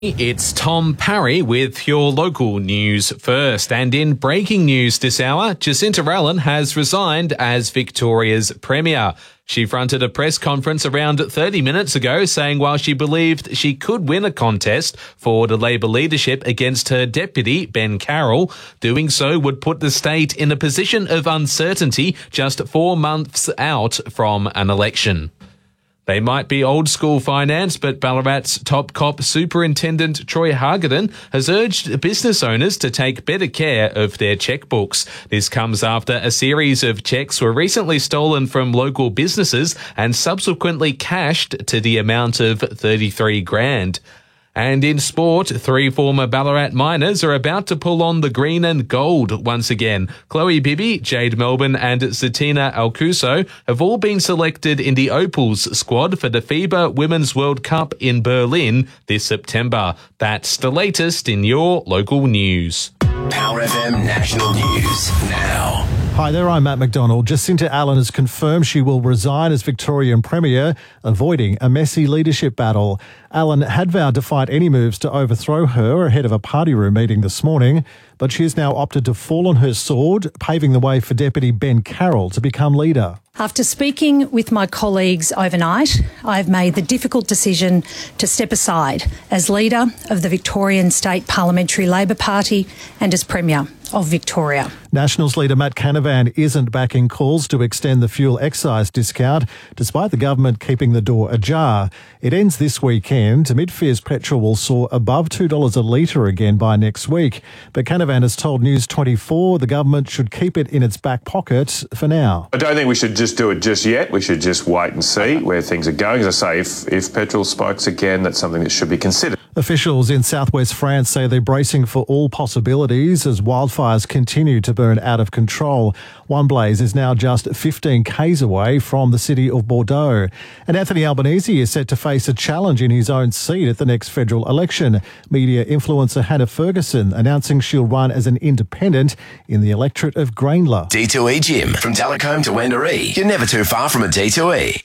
It's Tom Parry with your local news first. And in breaking news this hour, Jacinta Allan has resigned as Victoria's Premier. She fronted a press conference around 30 minutes ago saying while she believed she could win a contest for the Labor leadership against her deputy, Ben Carroll, doing so would put the state in a position of uncertainty just 4 months out from an election. They might be old school finance, but Ballarat's top cop Superintendent Troy Hargadon has urged business owners to take better care of their checkbooks. This comes after a series of checks were recently stolen from local businesses and subsequently cashed to the amount of $33,000. And in sport, 3 former Ballarat miners are about to pull on the green and gold once again. Chloe Bibby, Jade Melbourne and Zatina Alcuso have all been selected in the Opals squad for the FIBA Women's World Cup in Berlin this September. That's the latest in your local news. Power FM National News now. Hi there, I'm Matt McDonald. Jacinta Allan has confirmed she will resign as Victorian Premier, avoiding a messy leadership battle. Allan had vowed to fight any moves to overthrow her ahead of a party room meeting this morning, but she has now opted to fall on her sword, paving the way for Deputy Ben Carroll to become leader. After speaking with my colleagues overnight, I've made the difficult decision to step aside as leader of the Victorian State Parliamentary Labor Party and as Premier of Victoria. Nationals leader Matt Canavan isn't backing calls to extend the fuel excise discount, despite the government keeping the door ajar. It ends this weekend. Mid-fares petrol will soar above $2 a litre again by next week. But Canavan has told News 24 the government should keep it in its back pocket for now. I don't think we should just do it just yet. We should just wait and see where things are going. As I say, if petrol spikes again, that's something that should be considered. Officials in southwest France say they're bracing for all possibilities as wildfires continue to burn out of control. One blaze is now just 15 k's away from the city of Bordeaux. And Anthony Albanese is set to face a challenge in his own seat at the next federal election. Media influencer Hannah Ferguson announcing she'll run as an independent in the electorate of Grainler. D2E Gym. From Talacombe to Wendouree. You're never too far from a D2E.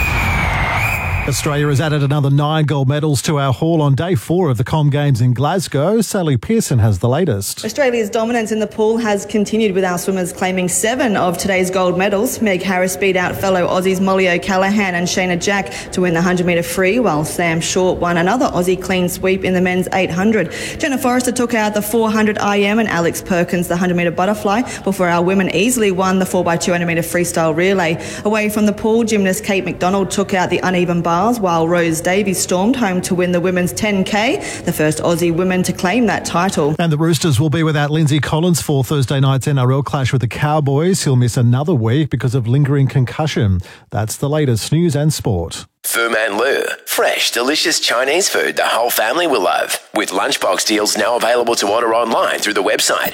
Australia has added another 9 gold medals to our haul on day 4 of the Com Games in Glasgow. Sally Pearson has the latest. Australia's dominance in the pool has continued with our swimmers claiming 7 of today's gold medals. Meg Harris beat out fellow Aussies Molly O'Callaghan and Shayna Jack to win the 100-metre free, while Sam Short won another Aussie clean sweep in the men's 800. Jenna Forrester took out the 400 IM and Alex Perkins the 100-metre butterfly, before our women easily won the 4x200-metre freestyle relay. Away from the pool, gymnast Kate McDonald took out the uneven bar, while Rose Davies stormed home to win the women's 10K, the first Aussie woman to claim that title. And the Roosters will be without Lindsay Collins for Thursday night's NRL clash with the Cowboys. He'll miss another week because of lingering concussion. That's the latest news and sport. Fu Man Lu. Fresh, delicious Chinese food the whole family will love. With lunchbox deals now available to order online through the website.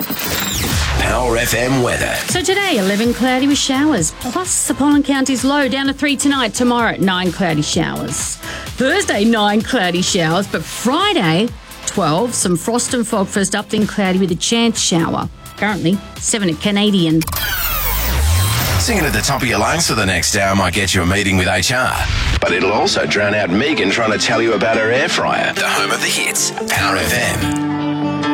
Power FM weather. So today, 11 cloudy with showers, plus the pollen count is low, down to 3 tonight. Tomorrow, 9 cloudy showers. Thursday, 9 cloudy showers, but Friday, 12, some frost and fog first up, then cloudy with a chance shower. Currently, 7 at Canadian. Singing at the top of your lungs for the next hour might get you a meeting with HR. But it'll also drown out Megan trying to tell you about her air fryer. The home of the hits. Power FM.